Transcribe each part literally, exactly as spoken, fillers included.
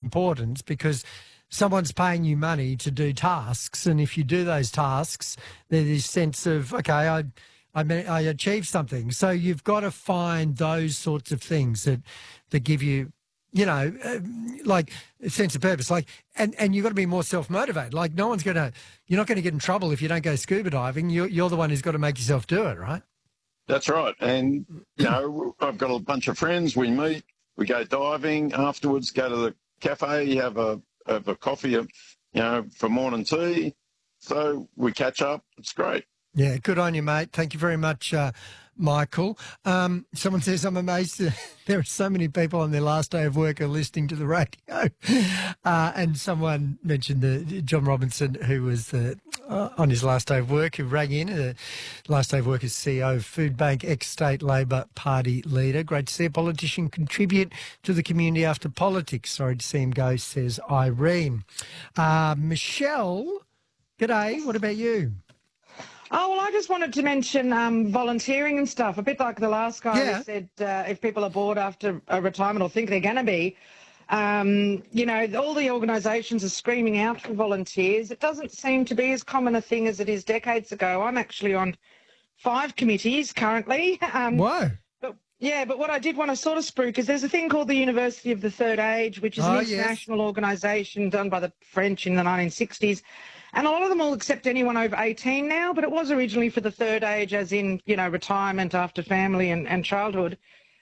important because someone's paying you money to do tasks, and if you do those tasks, there's this sense of, okay, I, I, I achieved something. So you've got to find those sorts of things that, that give you, you know, uh, like a sense of purpose. Like, and, and you've got to be more self-motivated. Like no one's going to, you're not going to get in trouble if you don't go scuba diving. You're, you're the one who's got to make yourself do it, right? That's right. And, you know, I've got a bunch of friends. We meet, we go diving afterwards, go to the cafe, have a, have a coffee, you know, for morning tea. So we catch up. It's great. Yeah, good on you, mate. Thank you very much, uh, Michael. Um, someone says, I'm amazed that there are so many people on their last day of work who are listening to the radio. Uh, and someone mentioned the John Robinson, who was uh, uh, on his last day of work, who rang in. Uh, last day of work as C E O of Food Bank, ex-State Labor Party leader. Great to see a politician contribute to the community after politics. Sorry to see him go, says Irene. Uh, Michelle, g'day. What about you? Oh, well, I just wanted to mention um, volunteering and stuff, a bit like the last guy Yeah. who said uh, if people are bored after a retirement or think they're going to be, um, you know, all the organisations are screaming out for volunteers. It doesn't seem to be as common a thing as it is decades ago. I'm actually on five committees currently. Um, Whoa. But, yeah, but what I did want to sort of spruik is there's a thing called the University of the Third Age, which is Oh, an yes. international organisation done by the French in the nineteen sixties. And a lot of them will accept anyone over eighteen now, but it was originally for the third age, as in, you know, retirement after family and, and childhood.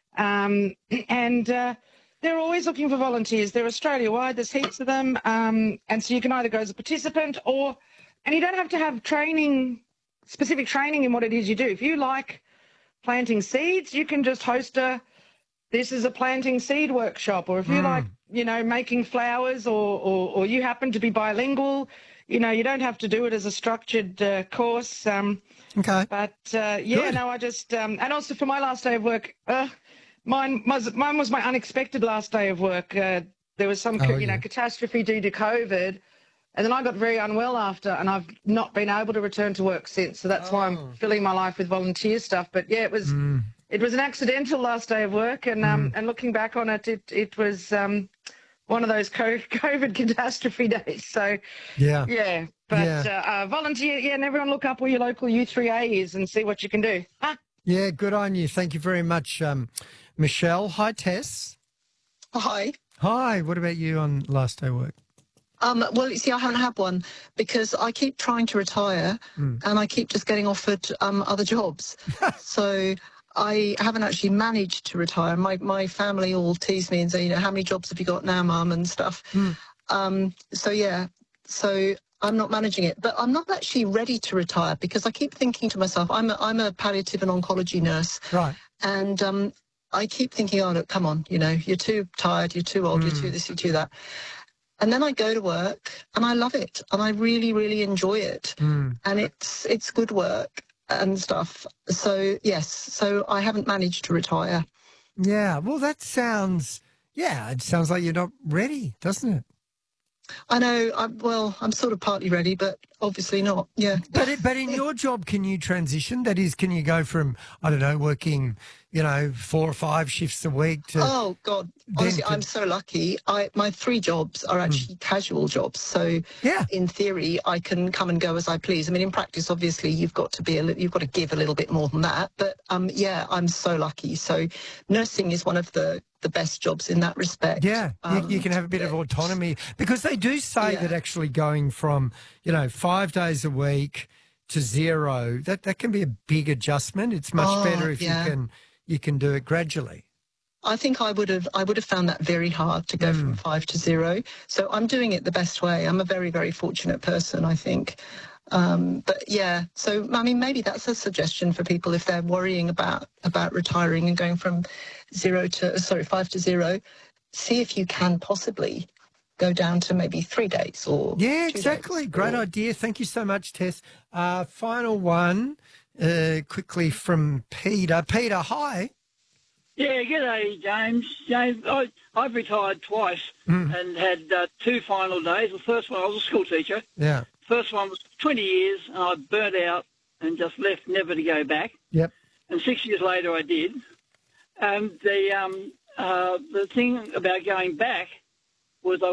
Um, and uh, they're always looking for volunteers. They're Australia-wide. There's heaps of them. Um, and so you can either go as a participant or, and you don't have to have training, specific training in what it is you do. If you like planting seeds, you can just host a, this is a planting seed workshop. Or if you Mm. like, you know, making flowers or, or, or you happen to be bilingual, you know, you don't have to do it as a structured uh, course. Um, Okay. but, uh, yeah, Good. no, I just, um, and also for my last day of work, uh, mine, was, mine was my unexpected last day of work. Uh, there was some, Oh, you know, yeah. catastrophe due to COVID. And then I got very unwell after, and I've not been able to return to work since. So that's why Oh. I'm filling my life with volunteer stuff. But, yeah, it was Mm. it was an accidental last day of work. And um, and looking back on it, it, it was um, one of those COVID catastrophe days. So, Yeah. yeah. But Yeah. uh, uh, volunteer, yeah, and everyone look up where your local U three A is and see what you can do. Huh? Yeah, good on you. Thank you very much, um, Michelle. Hi, Tess. Hi. Hi, what about you on last day of work? Um, well, you see, I haven't had one because I keep trying to retire Mm. and I keep just getting offered um, other jobs. So I haven't actually managed to retire. My my family all tease me and say, you know, how many jobs have you got now, Mum, and stuff. Mm. Um, so, yeah, so I'm not managing it. But I'm not actually ready to retire because I keep thinking to myself, I'm a, I'm a palliative and oncology nurse. Right. And um, I keep thinking, oh, look, come on, you know, you're too tired, you're too old, Mm. you're too this, you're too that. And then I go to work and I love it and I really, really enjoy it. Mm. And it's it's good work and stuff. So, yes, so I haven't managed to retire. Yeah, well, that sounds, yeah, it sounds like you're not ready, doesn't it? I know, I'm, well, I'm sort of partly ready, but obviously not, yeah. But it, but in your job, can you transition? That is, can you go from, I don't know, working, you know, four or five shifts a week to... Oh, God, honestly, to- I'm so lucky. I My three jobs are actually casual jobs. So Yeah. in theory, I can come and go as I please. I mean, in practice, obviously, you've got to be a li- you've got to give a little bit more than that. But um, yeah, I'm so lucky. So nursing is one of the, the best jobs in that respect. Yeah, you, you Um, can have a bit of autonomy because they do say Yeah. that actually going from, you know, five days a week to zero, that, that can be a big adjustment. It's much Oh, better if yeah. you can you can do it gradually. I think I would have I would have found that very hard to go from five to zero. So I'm doing it the best way. I'm a very, very fortunate person, I think. Um, but yeah, so I mean, maybe that's a suggestion for people if they're worrying about about retiring and going from zero to sorry five to zero. See if you can possibly go down to maybe three days or Yeah, two exactly. days Great or- idea. Thank you so much, Tess. Uh, final one, uh, quickly from Peter. Peter, hi. Yeah, g'day, James. James, I, I've retired twice Mm. and had uh, two final days. The first one, I was a school teacher. Yeah. First one was twenty years, and I burnt out and just left, never to go back. Yep. And six years later, I did. And the um, uh, the thing about going back was I